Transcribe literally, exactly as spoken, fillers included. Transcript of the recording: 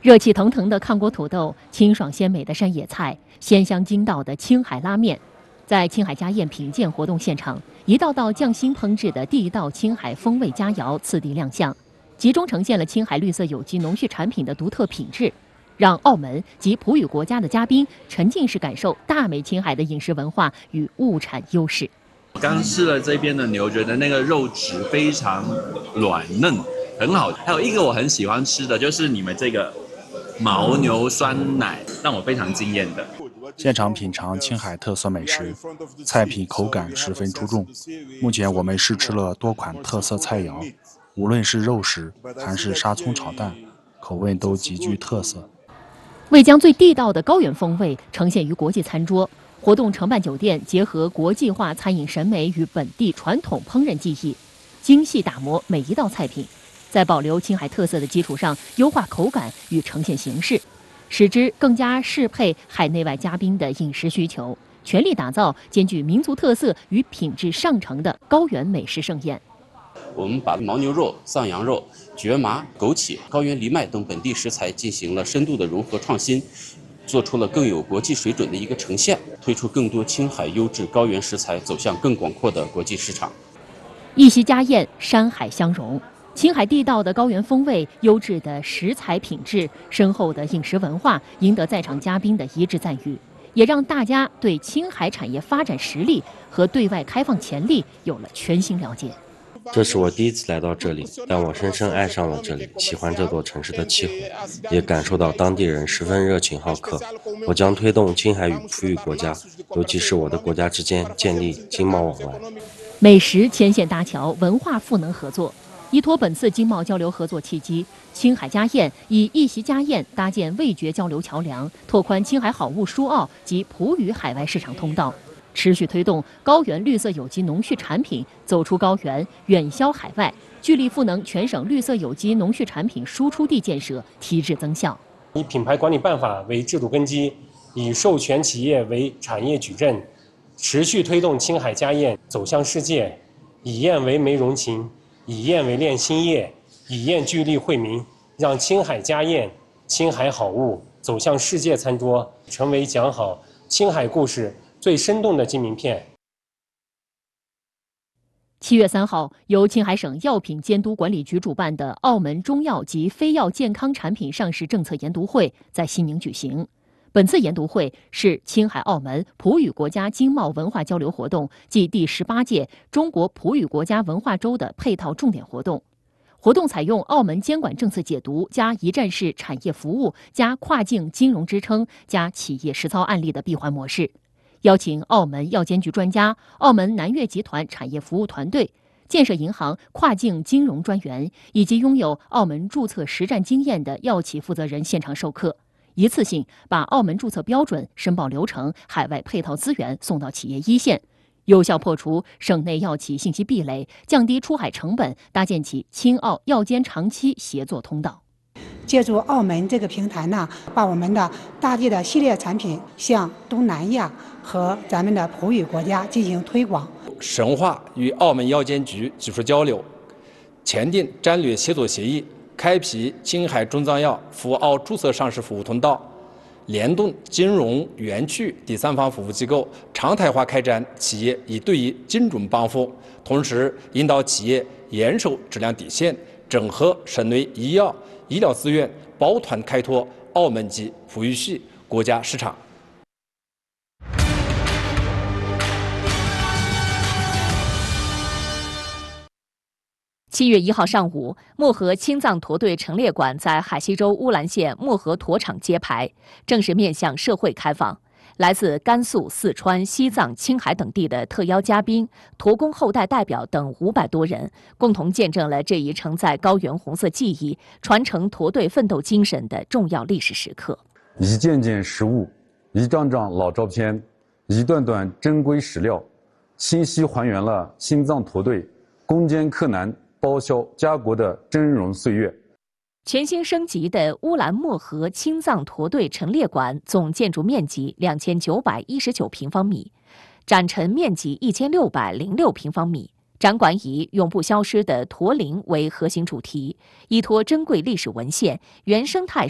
热气腾腾的抗国土豆，清爽鲜美的山野菜，鲜香筋道的青海拉面，在青海家宴品鉴活动现场，一道道匠心烹制的地道青海风味佳肴次第亮相，集中呈现了青海绿色有机农畜产品的独特品质，让澳门及葡语国家的嘉宾沉浸式感受大美青海的饮食文化与物产优势。 刚吃了这边的牛，觉得那个肉质非常软嫩，很好。还有一个我很喜欢吃的就是你们这个牦牛酸奶，让我非常惊艳的。 现场品尝青海特色美食，菜品口感十分出众。目前我们试吃了多款特色菜肴，无论是肉食还是沙葱炒蛋，口味都极具特色。 为将最地道的高原风味呈现于国际餐桌，活动承办酒店结合国际化餐饮审美与本地传统烹饪技艺，精细打磨每一道菜品，在保留青海特色的基础上，优化口感与呈现形式，使之更加适配海内外嘉宾的饮食需求，全力打造兼具民族特色与品质上乘的高原美食盛宴。 我们把牦牛肉、藏羊肉、蕨麻、枸杞、高原藜麦等本地食材进行了深度的融合创新，做出了更有国际水准的一个呈现，推出更多青海优质高原食材，走向更广阔的国际市场。 一席家宴，山海相融，青海地道的高原风味、优质的食材品质、深厚的饮食文化，赢得在场嘉宾的一致赞誉，也让大家对青海产业发展实力和对外开放潜力有了全新了解。 这是我第一次来到这里，但我深深爱上了这里，喜欢这座城市的气候，也感受到当地人十分热情好客。我将推动青海与葡语国家，尤其是我的国家之间建立经贸往来。 美食牵线搭桥，文化赋能合作。依托本次经贸交流合作契机，青海家宴以一席家宴搭建味觉交流桥梁，拓宽青海好物输澳及葡语海外市场通道，持续推动高原绿色有机农畜产品走出高原，远销海外，聚力赋能全省绿色有机农畜产品输出地建设提质增效。 以品牌管理办法为制度根基，以授权企业为产业矩阵，持续推动青海家宴走向世界，以宴为媒容情，以宴为炼心业，以宴聚力惠民，让青海家宴、青海好物走向世界餐桌，成为讲好青海故事最生动的金名片。 七月三号，由青海省药品监督管理局主办的澳门中药及非药健康产品上市政策研读会在西宁举行。本次研读会是青海澳门葡语国家经贸文化交流活动暨第十八届中国葡语国家文化周的配套重点活动。活动采用澳门监管政策解读加一站式产业服务加跨境金融支撑加企业实操案例的闭环模式，邀请澳门药监局专家、澳门南粤集团产业服务团队、建设银行跨境金融专员以及拥有澳门注册实战经验的药企负责人现场授课，一次性把澳门注册标准、申报流程、海外配套资源送到企业一线，有效破除省内药企信息壁垒，降低出海成本，搭建起青澳药监长期协作通道。 借助澳门这个平台呢，把我们的大地的系列产品向东南亚和咱们的葡语国家进行推广， 深化与澳门药监局技术交流，签订战略协作协议，开辟青海中藏药赴澳注册上市服务通道，联动金融、园区第三方服务机构，常态化开展企业一对一精准帮扶，同时引导企业严守质量底线，整合省内医药、医疗资源，抱团开拓澳门及葡语系国家市场。 七月一号上午，漠河青藏驼队陈列馆在海西州乌兰县漠河驼场揭牌，正式面向社会开放。来自甘肃、四川、西藏、青海等地的特邀嘉宾、驼工后代代表等五百多人，共同见证了这一承载高原红色记忆、传承驼队奋斗精神的重要历史时刻。 一件件实物，一张张老照片，一段段珍贵史料，清晰还原了青藏驼队攻坚克难、报效家国的峥嵘岁月。 全新升级的乌兰漠河青藏驼队陈列馆总建筑面积两千九百一十九平方米，展陈面积一千六百零六平方米。展馆以永不消失的驼铃为核心主题，依托珍贵历史文献、原生态